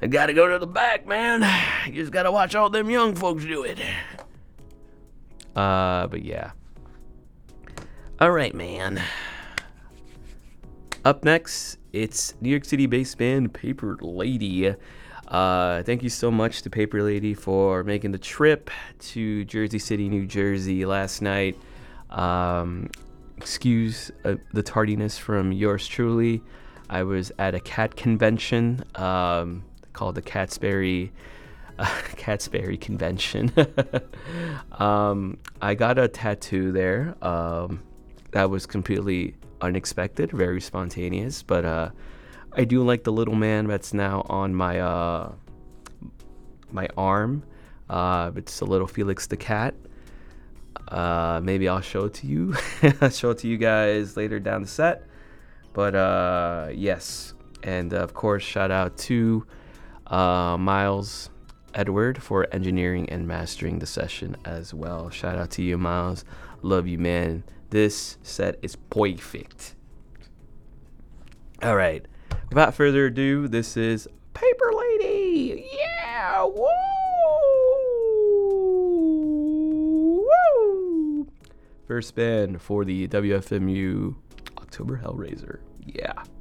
I gotta go to the back, man. You just gotta watch all them young folks do it. But yeah. Alright, man. Up next, it's New York City-based band Paper Lady. Thank you so much to Paper Lady for making the trip to Jersey City, New Jersey last night. Excuse the tardiness from yours truly. I was at a cat convention called the Catsberry Convention. I got a tattoo there. That was completely unexpected, very spontaneous, but I do like the little man that's now on my my arm. It's a little Felix the cat. Maybe I'll show it to you. I'll show it to you guys later down the set. But yes, and of course, shout out to Miles Edward for engineering and mastering the session as well. Shout out to you, Miles. Love you, man. This set is perfect. All right. Without further ado, this is Paper Lady. Yeah. Woo. Woo. First band for the WFMU October Hellraiser. Yeah.